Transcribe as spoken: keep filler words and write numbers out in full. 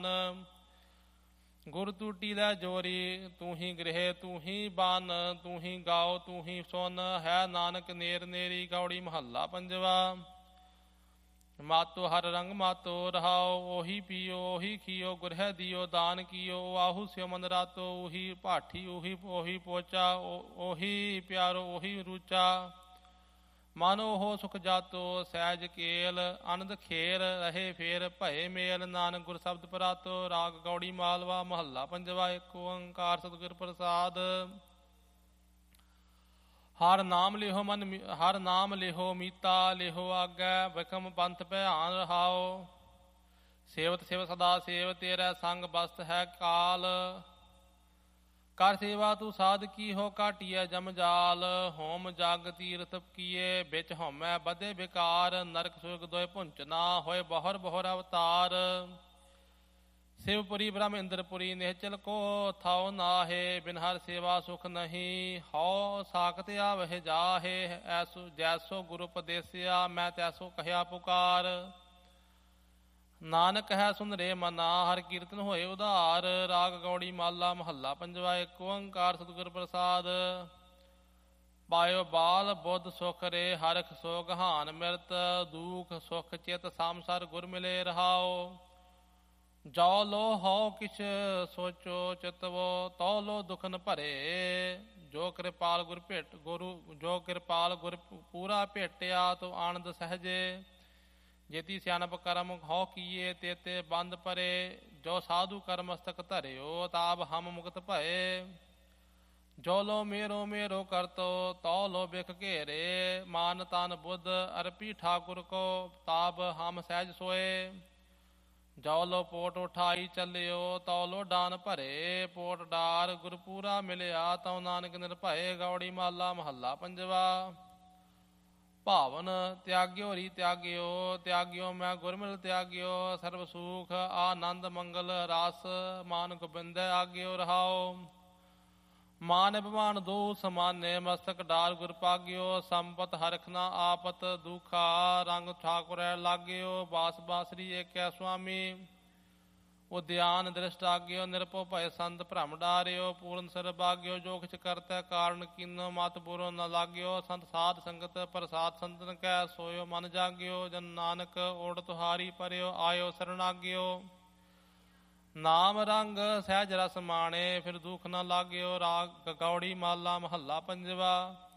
ਧਿਆਨ। ਗੁਰ ਟੂਟੀ ਲੈ ਜੋਰੀ ਤੂੰ ਹੀ ਗ੍ਰਹਿ ਤੂੰ ਹੀ ਬਨ, ਤੂੰ ਹੀ ਗਾਓ ਤੂੰ ਹੀ ਸੁਨ, ਹੈ ਨਾਨਕ ਨੇਰ ਨੇਰੀ। ਗੌੜੀ ਮਹੱਲਾ ਪੰਜਵਾ। ਮਾਤੋ ਹਰ ਰੰਗ ਮਾਤੋ ਰਹਾਓ, ਉਹੀ ਪੀਓ ਉਹੀ ਖੀਓ, ਗੁਰਹਿ ਦਿਓ ਦਾਨ ਕੀਓ। ਆਹੂ ਸਿਓ ਮਨ ਰਾਤੋ, ਉਹੀ ਭਾਠੀ ਉਹੀ ਉਹੀ ਪੋਚਾ, ਉਹੀ ਪਿਆਰੋ ਉਹੀ ਰੂਚਾ। ਮਨ ਉਹ ਸੁਖ ਜਾਤੋ ਸਹਿਜ ਕੇਲ, ਅਨੰਦ ਖੇਰ ਰਹੇ ਫੇਰ ਭਏ ਮੇਲ। ਨਾਨਕ ਗੁਰ ਸ਼ਬਦ ਪਰਾਤੋ। ਰਾਗ ਗੌੜੀ ਮਾਲਵਾ ਮਹੱਲਾ ਪੰਜਵਾ। ਇੱਕ ਓੰਕਾਰ ਸਤਿਗੁਰ ਪ੍ਰਸਾਦ। ਹਰ ਨਾਮ ਲਿਹੋ ਮਨ ਹਰ ਨਾਮ ਲਿਹੋ ਮੀਤਾ, ਲਿਹੋ ਆਗੈ ਬਿਖਮ ਪੰਥ ਭਿਆਨ ਰਹਾਓ। ਸੇਵਤ ਸੇਵ ਸਦਾ ਸੇਵ, ਤੇਰਾ ਸੰਗ ਬਸਤ ਹੈ ਕਾਲ। ਕਰ ਸੇਵਾ ਤੂੰ ਸਾਧ ਕੀ ਹੋ, ਕਾਟੀਐ ਜਮਜਾਲ। ਹੋਮ ਜਗ ਤੀਰਥ ਕੀਏ, ਵਿੱਚ ਹਉਮੈ ਬਧੇ ਵਿਕਾਰ। ਨਰਕ ਸੁਰਗ ਦੋਇ ਭੁੰਚਨਾ, ਹੋਏ ਬਹੁਰ ਬਹੁਰ ਅਵਤਾਰ। शिवपुरी ब्रह्म इंद्रपुरी निहचल को थाओ नाहे, बिन हर सेवा सुख नहीं। हौ साकत आवह जाहे, ऐसो जैसो गुरु उपदेसिया, मैं तैसो कहया पुकार। नानक है सुन रे मना, हर कीर्तन होए उधार। राग गौड़ी माला महला पंजवा। एक ओंकार सतगुर प्रसाद। पायो बाल बुद्ध सुख रे, हरख सो गहान मिरत। दुख सुख चित सामसर गुर मिले रहाओ। जो लो हो किछ सोचो चितवो, तो लो दुखन भरे। जो कृपाल गुर भेट गुरु जो कृपाल गुर पूरा भेटिया, तो आनंद सहजे। जेती सियानप करम हो किए, तेते बंद परे। जो साधु कर मस्तक धरियो, ताब हम मुक्त भये। जो लो मेरो मेरो करतो, तो लो बिख घेरे। मान तन बुद्ध अर्पी ठाकुर को, ताब हम सहज सोए। जो लो पोट उठाई चलियो, तो लो डान भरे। पोट डार गुरपूरा मिलिया, तो नानक निरभय। गौड़ी माला महला पंजवा। भावन त्याग्यो री त्याग्यो, त्याग्यो मैं गुरमिल त्याग्यो। सर्व सुख आनंद मंगल रास, मान गोबिंद आग्यो रहाओ। मान अभिमान दो समाने, मस्तक डार गुर पाग्यो। संपत हरख न आपत दुखा, रंग ठाकुर लाग्यो। बास बासरी एक स्वामी, उद्यान दृष्ट आग्यो। निरपो भय संत भ्रम डारियो, पूर्ण सरभाग्यो। जो किछ करतै कारण कीनो, मत बुरो न लाग्यो। संत साध संगत प्रसाद, संतन कै सोयो मन जाग्यो। जन नानक ओढ़ तुहारी परयो, आयो शरणाग्यो। नाम रंग सहज रस माणे, फिर दुख न लाग्यो। राग गौड़ी माला महला पंजवा।